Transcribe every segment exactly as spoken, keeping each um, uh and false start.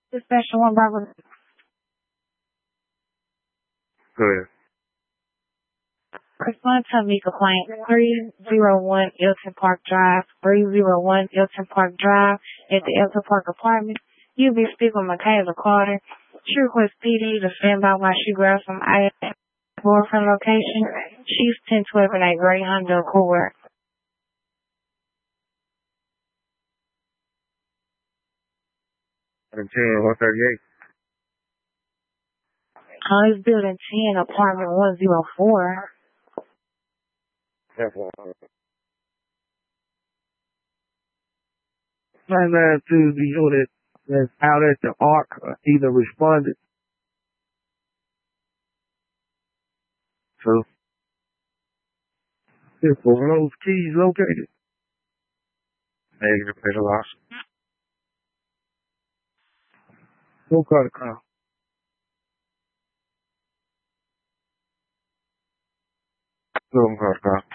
The special one, Barbara. Go ahead. Respond to me complaint three zero one Elton Park Drive, three zero one Elton Park Drive at the Elton Park apartment. You be speaking with Michaela Carter. She requests P D to stand by while she grabs some I boyfriend location. She's ten twelve and eight Gray Honda Accord. ten, one thirty-eight. Oh, it's building ten, apartment one oh four. That's one. nine nine two, the unit that's out at the Arc uh, either responded. So, if one of those keys located. Negative, better loss. Go call the call. Go call the call.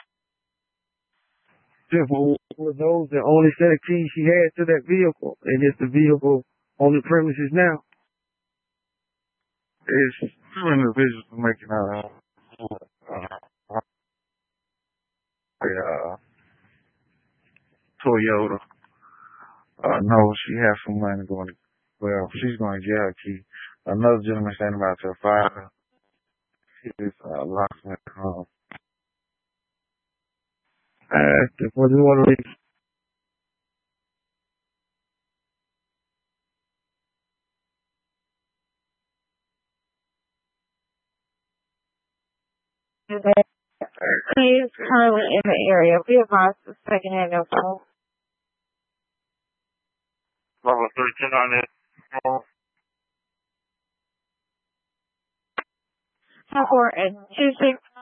If one of those the only set of keys she had to that vehicle, and it's the vehicle on the premises now. It's two individuals making a, uh, a uh, Toyota. Uh, no, she has some money going to, well, she's going to jail key. Another gentleman standing by to a fire. He is uh, locked in the home. I asked if what do you want to leave? He is currently in the area. Be advised the second hand info. Level thirteen on it. Four and two six